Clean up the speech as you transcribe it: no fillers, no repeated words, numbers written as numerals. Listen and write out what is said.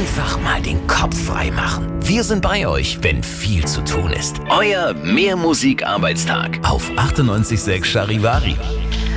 Einfach mal den Kopf frei machen. Wir sind bei euch, wenn viel zu tun ist. Euer Mehr Musik Arbeitstag auf 98.6 Charivari.